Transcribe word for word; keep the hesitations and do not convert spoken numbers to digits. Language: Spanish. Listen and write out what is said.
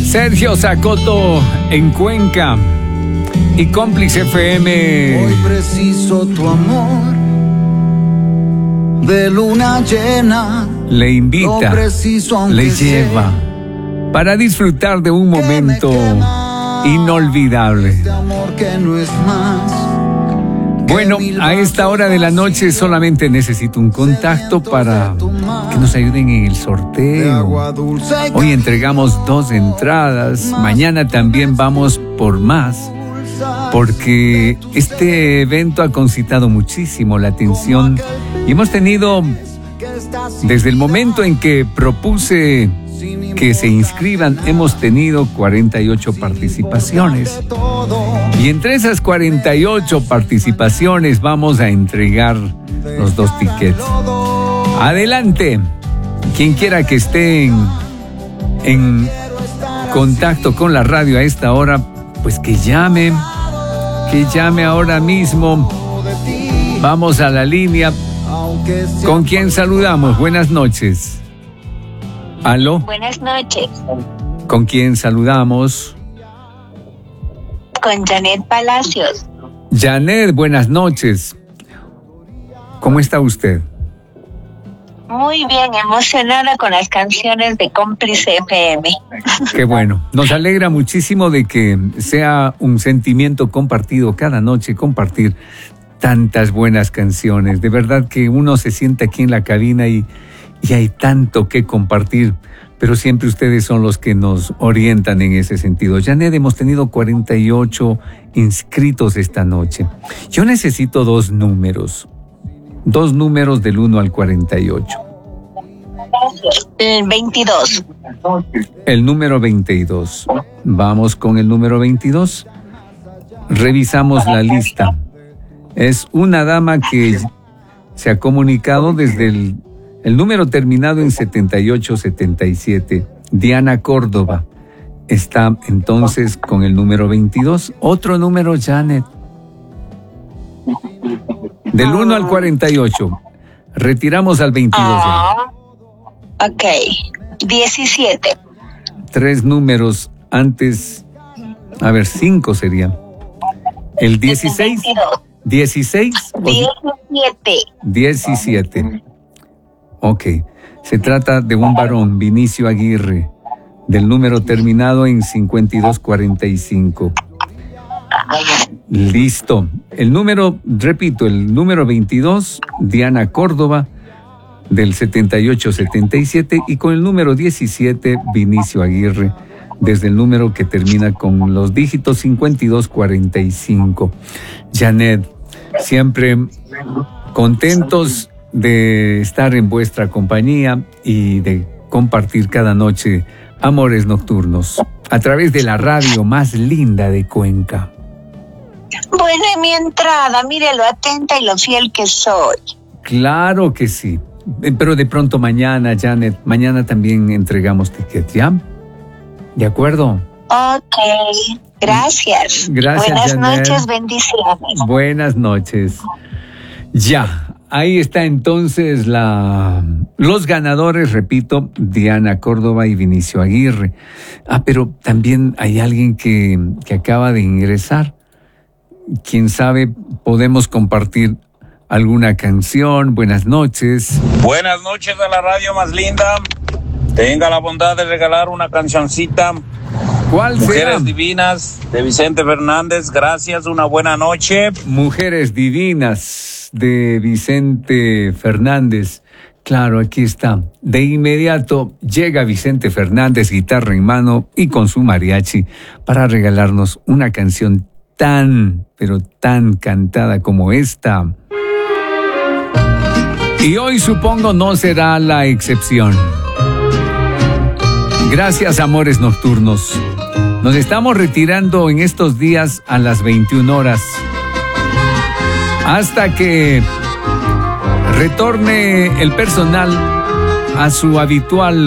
Sergio Zacoto en Cuenca y Cómplice F M. Hoy preciso tu amor de luna llena. Le invita, le lleva para disfrutar de un momento inolvidable. Este amor que no es más. Bueno, a esta hora de la noche solamente necesito un contacto para que nos ayuden en el sorteo. Hoy entregamos dos entradas, mañana también vamos por más, porque este evento ha concitado muchísimo la atención y hemos tenido, desde el momento en que propuse que se inscriban, hemos tenido cuarenta y ocho participaciones. Y entre esas cuarenta y ocho participaciones vamos a entregar los dos tickets. Adelante, quien quiera que esté en, en contacto con la radio a esta hora, pues que llame, que llame ahora mismo. Vamos a la línea. ¿Con quién saludamos? Buenas noches. ¿Aló? Buenas noches. ¿Con quién saludamos? Con Janet Palacios. Janet, buenas noches. ¿Cómo está usted? Muy bien, emocionada con las canciones de Cómplice F M. Qué bueno. Nos alegra muchísimo de que sea un sentimiento compartido cada noche, compartir tantas buenas canciones. De verdad que uno se siente aquí en la cabina y Y hay tanto que compartir, pero siempre ustedes son los que nos orientan en ese sentido. Janet, hemos tenido cuarenta y ocho inscritos esta noche. Yo necesito dos números, dos números del uno al cuarenta y ocho. El veintidós. El número veintidós. Vamos con el número veintidós. Revisamos la lista. Es una dama que se ha comunicado desde el El número terminado en setenta y ocho setenta y siete, Diana Córdoba, está entonces con el número veintidós. Otro número, Janet. Del uno al cuarenta y ocho. Retiramos al veintidós. Ah, ok. diecisiete. Tres números antes. A ver, cinco serían. El dieciséis. dieciséis. diecisiete. diecisiete. Ok, se trata de un varón, Vinicio Aguirre, del número terminado en cincuenta y dos cuarenta y cinco. Listo. El número, repito, el número veintidós, Diana Córdoba, del setenta y ocho setenta y siete, y con el número diecisiete, Vinicio Aguirre, desde el número que termina con los dígitos cincuenta y dos cuarenta y cinco. Janet, siempre contentos de estar en vuestra compañía y de compartir cada noche Amores Nocturnos a través de la radio más linda de Cuenca. Bueno, y mi entrada, mire lo atenta y lo fiel que soy. Claro que sí, pero de pronto mañana, Janet, mañana también entregamos tickets, ¿ya? ¿De acuerdo? Ok, gracias. Gracias, Buenas Janet. noches, bendiciones. Buenas noches. Ya. Ahí está entonces la los ganadores, repito, Diana Córdoba y Vinicio Aguirre. Ah, pero también hay alguien que, que acaba de ingresar. Quién sabe, podemos compartir alguna canción. Buenas noches. Buenas noches a la radio más linda. Tenga la bondad de regalar una cancioncita. ¿Cuál será? Mujeres Divinas, de Vicente Fernández. Gracias, una buena noche. Mujeres Divinas, de Vicente Fernández. Claro, aquí está. De inmediato llega Vicente Fernández, guitarra en mano y con su mariachi, para regalarnos una canción tan, pero tan cantada como esta. Y hoy supongo no será la excepción. Gracias, Amores Nocturnos. Nos estamos retirando en estos días a las veintiuna horas. Hasta que retorne el personal a su habitual